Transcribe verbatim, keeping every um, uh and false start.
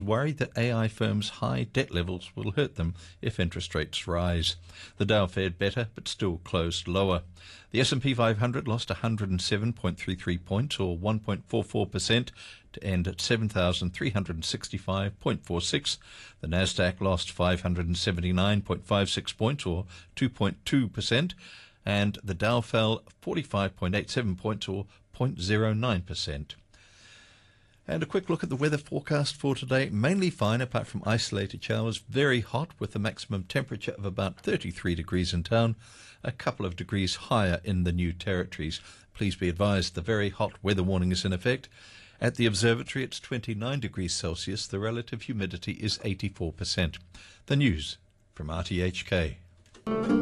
worry that A I firms' high debt levels will hurt them if interest rates rise. The Dow fared better, but still closed lower. The S and P five hundred lost one hundred seven point three three points, or one point four four percent, to end at seven thousand three hundred sixty-five point four six. The Nasdaq lost five hundred seventy-nine point five six points, or two point two percent, and the Dow fell forty-five point eight seven points, or zero point zero nine percent. And a quick look at the weather forecast for today. Mainly fine apart from isolated showers. Very hot with a maximum temperature of about thirty-three degrees in town, a couple of degrees higher in the New Territories. Please be advised the very hot weather warning is in effect. At the observatory it's twenty-nine degrees Celsius. The relative humidity is eighty-four percent. The news from R T H K.